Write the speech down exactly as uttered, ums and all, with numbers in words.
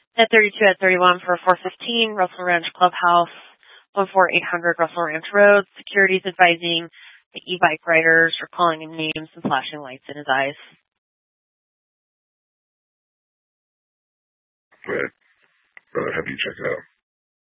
At thirty-two at thirty-one for four fifteen, Russell Ranch Clubhouse, one four eight hundred Russell Ranch Road. Security's advising the e-bike riders are calling him names and flashing lights in his eyes. Right. Uh, have you checked it out?